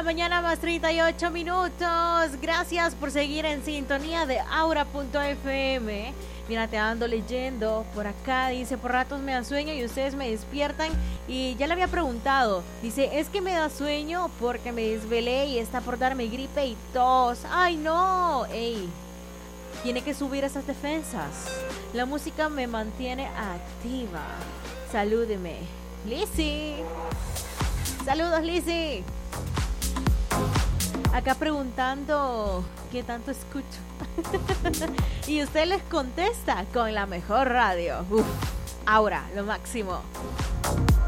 mañana más 38 minutos. Gracias por seguir en sintonía de Aura.fm. Mira, te ando leyendo por acá. Dice, por ratos me da sueño y ustedes me despiertan. Y ya le había preguntado. Dice, es que me da sueño porque me desvelé y está por darme gripe y tos. ¡Ay, no! ¡Ey! Tiene que subir esas defensas. La música me mantiene activa. Salúdeme. Lizzy. Saludos, Lizzy. Acá preguntando qué tanto escucho. Y usted les contesta con la mejor radio. Uf, Aura, lo máximo.